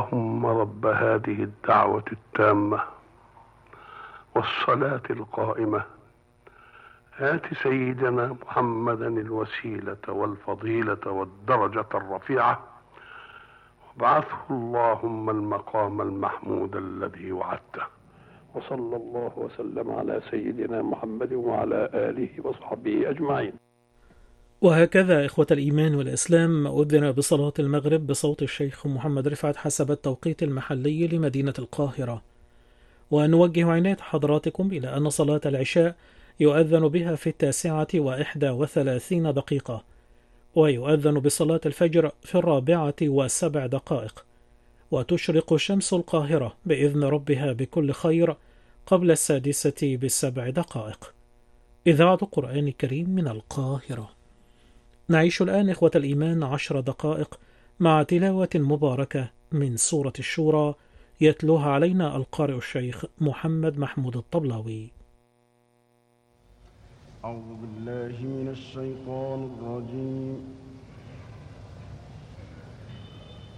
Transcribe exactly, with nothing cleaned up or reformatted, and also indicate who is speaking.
Speaker 1: اللهم رب هذه الدعوة التامة والصلاة القائمة آت سيدنا محمدا الوسيلة والفضيلة والدرجة الرفيعة وابعثه اللهم المقام المحمود الذي وعدته. وصلى الله وسلم على سيدنا محمد وعلى آله وصحبه أجمعين.
Speaker 2: وهكذا إخوة الإيمان والإسلام أذن بصلاة المغرب بصوت الشيخ محمد رفعت حسب التوقيت المحلي لمدينة القاهرة. ونوجه عناية حضراتكم إلى أن صلاة العشاء يؤذن بها في التاسعة وإحدى وثلاثين دقيقة، ويؤذن بصلاة الفجر في الرابعة وسبع دقائق، وتشرق شمس القاهرة بإذن ربها بكل خير قبل السادسة بسبع دقائق. إذاعة قرآن الكريم من القاهرة. نعيش الآن إخوة الإيمان عشر دقائق مع تلاوة مباركة من سورة الشورى يتلوها علينا القارئ الشيخ محمد محمود الطبلاوي.
Speaker 3: أعوذ بالله من الشيطان الرجيم.